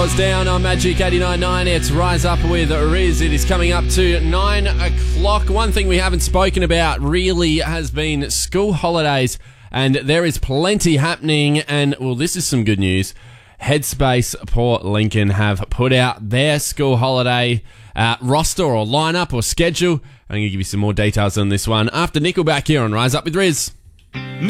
It's down on Magic 89.9. It's Rise Up with Riz. It is coming up to 9 o'clock. One thing we haven't spoken about really has been school holidays, and there is plenty happening. And, well, this is some good news. Headspace Port Lincoln have put out their school holiday roster or lineup or schedule. I'm going to give you some more details on this one after Nickelback here on Rise Up with Riz.